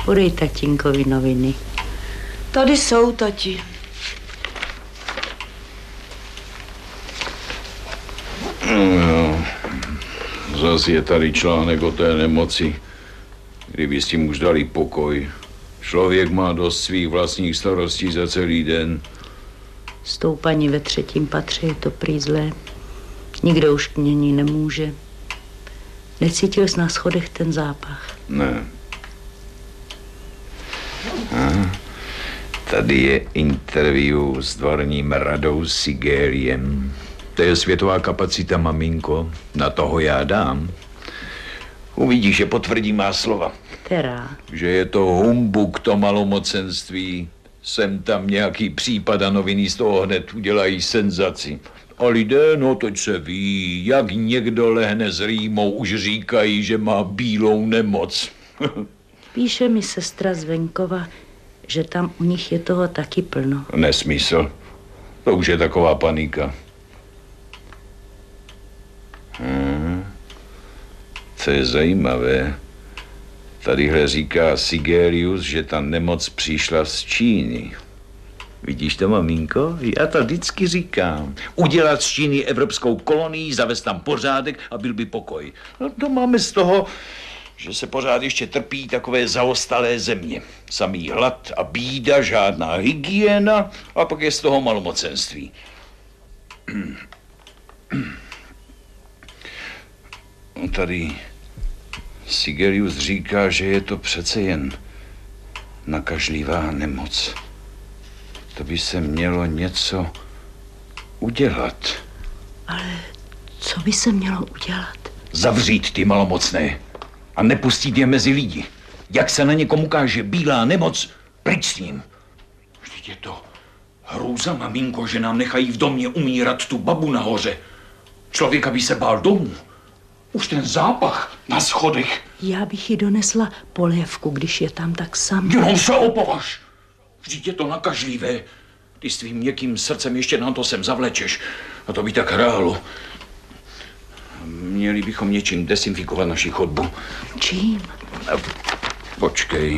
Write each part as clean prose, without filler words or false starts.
Podej tatínkovi noviny. Tady jsou, tati. No, zas je tady článek o té nemoci. Kdyby s tím už dali pokoj. Člověk má dost svých vlastních starostí za celý den. S tou paní ve 3. patře je to prý zlé. Nikdo už k ní nemůže. Necítil jsi na schodech ten zápach? Ne. Tady je interview s dvorním radou Sigéliem. To je světová kapacita, maminko. Na toho já dám. Uvidíš, že potvrdí má slova. Která? Že je to humbuk, to malomocenství. Sem tam nějaký případ a noviny z toho hned udělají senzaci. A lidé, no teď se ví, jak někdo lehne s rýmou, už říkají, že má bílou nemoc. Píše mi sestra z venkova, že tam u nich je toho taky plno. Nesmysl. To už je taková panika. Co je zajímavé, tadyhle říká Sigelius, že ta nemoc přišla z Číny. Vidíš to, maminko? Já to vždycky říkám. Udělat z Číny evropskou kolonii, zavést tam pořádek a byl by pokoj. No to máme z toho, že se pořád ještě trpí takové zaostalé země. Samý hlad a bída, žádná hygiena a pak je z toho malomocenství. Tady Sigelius říká, že je to přece jen nakažlivá nemoc. To by se mělo něco udělat. Ale co by se mělo udělat? Zavřít ty malomocné a nepustit je mezi lidi. Jak se na někomu káže bílá nemoc, pryč s ním. Vždyť je to hrůza, maminko, že nám nechají v domě umírat tu babu nahoře. Člověka by se bál domů. Už ten zápach na schodech. Já bych jí donesla polévku, když je tam tak sama. Jenom se opovaž. Vždyť je to nakažlivé. Ty s tvým měkkým srdcem ještě nám to sem zavlečeš. A to by tak hrálo. Měli bychom něčím desinfikovat naši chodbu. Čím? Počkej.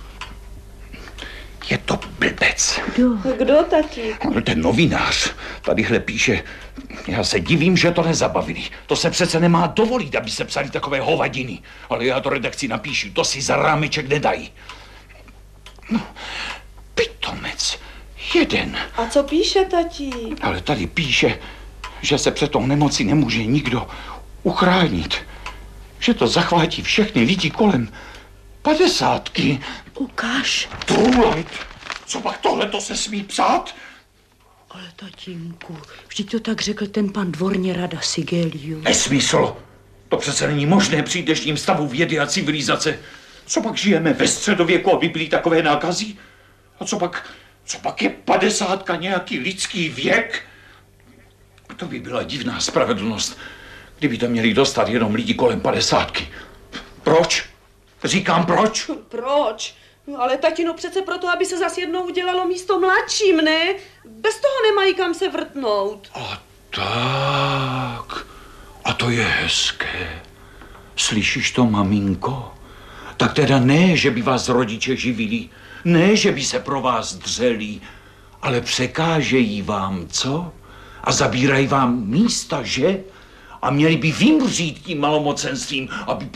Je to blbec. Kdo, tati? Ten novinář tadyhle píše. Já se divím, že to nezabavili. To se přece nemá dovolit, aby se psali takové hovadiny. Ale já to redakci napíšu. To si za rámeček nedají. No, pitomec. Jeden. A co píše, tati? Ale tady píše, že se před tou nemocí nemůže nikdo uchránit. Že to zachvátí všechny lidi kolem 50. Ukáž. Trulight. Co pak tohle to se smí psát? Ale tatínku, vždyť to tak řekl ten pan dvorní rada Sigelius. Nesmysl. To přece není možné při dnešním stavu vědy a civilizace. Co pak žijeme ve středověku, aby byly takové nákazy? A co pak je 50 nějaký lidský věk? To by byla divná spravedlnost, kdyby to měli dostat jenom lidi kolem 50. Proč? Říkám proč? Proč? No, ale tatino, přece proto, aby se zas jednou udělalo místo mladším, ne? Bez toho nemají kam se vrtnout. A tak. A to je hezké. Slyšíš to, maminko? Tak teda ne, že by vás rodiče živili, ne, že by se pro vás dřeli, ale překážejí vám, co? A zabírají vám místa, že? A měli by vymřít tím malomocenstvím, aby